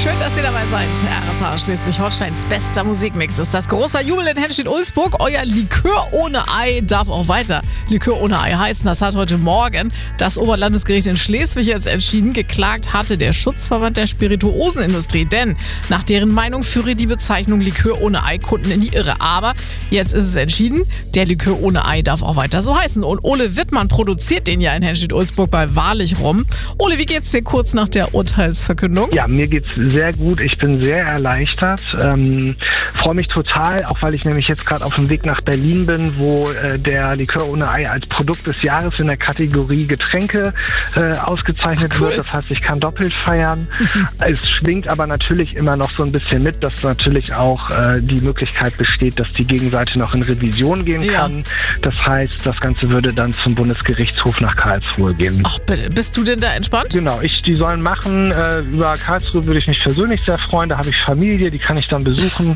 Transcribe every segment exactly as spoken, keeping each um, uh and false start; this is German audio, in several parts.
Schön, dass ihr dabei seid. R S H Schleswig-Holsteins bester Musikmix ist das großer Jubel in Henstedt-Ulzburg. Euer Likör ohne Ei darf auch weiter Likör ohne Ei heißen. Das hat heute Morgen das Oberlandesgericht in Schleswig jetzt entschieden. Geklagt hatte der Schutzverband der Spirituosenindustrie, denn nach deren Meinung führe die Bezeichnung Likör ohne Ei Kunden in die Irre. Aber jetzt ist es entschieden, der Likör ohne Ei darf auch weiter so heißen. Und Ole Wittmann produziert den ja in Henstedt-Ulzburg bei Wahrlich rum. Ole, wie geht's dir kurz nach der Urteilsverkündung? Ja, mir geht's sehr gut. Ich bin sehr erleichtert. Ähm, freue mich total, auch weil ich nämlich jetzt gerade auf dem Weg nach Berlin bin, wo äh, der Likör ohne Ei als Produkt des Jahres in der Kategorie Getränke äh, ausgezeichnet Ach, cool. wird. Das heißt, ich kann doppelt feiern. Es schwingt aber natürlich immer noch so ein bisschen mit, dass natürlich auch äh, die Möglichkeit besteht, dass die Gegenseite noch in Revision gehen ja. kann. Das heißt, das Ganze würde dann zum Bundesgerichtshof nach Karlsruhe gehen. Ach bitte, bist du denn da entspannt? Genau, ich, die sollen machen. Äh, über Karlsruhe würde ich mich persönlich sehr freuen. Da habe ich Familie, die kann ich dann besuchen.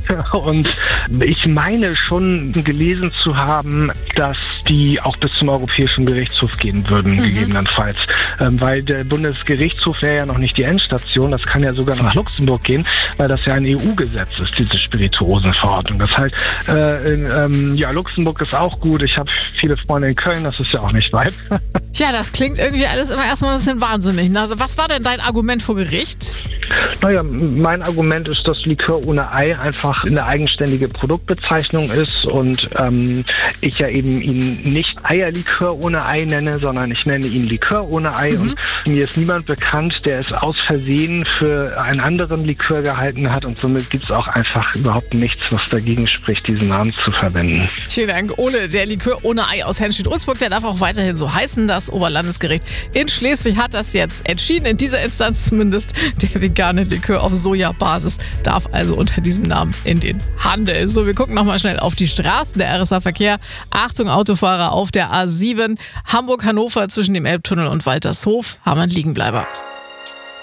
Und ich meine schon gelesen zu haben, dass die auch bis zum Europäischen Gerichtshof gehen würden, mhm. gegebenenfalls. Ähm, weil der Bundesgerichtshof wäre ja noch nicht die Endstation. Das kann ja sogar nach Luxemburg gehen, weil das ja ein E U-Gesetz ist, diese Spirituosenverordnung. Das heißt, äh, in, ähm, ja, Luxemburg ist auch gut. Ich habe viele Freunde in Köln, das ist ja auch nicht weit. Ja, das klingt irgendwie alles immer erstmal ein bisschen wahnsinnig. Also was war denn dein Argument vor Gericht? Naja, mein Argument ist, dass Likör ohne Ei einfach eine eigenständige Produktbezeichnung ist und ähm, ich ja eben ihn nicht Eierlikör ohne Ei nenne, sondern ich nenne ihn Likör ohne Ei. Mhm. Und mir ist niemand bekannt, der es aus Versehen für einen anderen Likör gehalten hat und somit gibt es auch einfach überhaupt nichts, was dagegen spricht, diesen Namen zu verwenden. Vielen Dank, Ole. Der Likör ohne Ei aus Henstedt-Ulzburg, der darf auch weiterhin so heißen. Das Oberlandesgericht in Schleswig hat das jetzt entschieden, in dieser Instanz zumindest. Der vegane Likör auf Sojabasis darf also unter diesem Namen in den Handel. So, wir gucken nochmal schnell auf die Straßen. Der R S H-Verkehr. Achtung, Autofahrer auf der A sieben. Hamburg-Hannover zwischen dem Elbtunnel und Waltershof haben einen Liegenbleiber.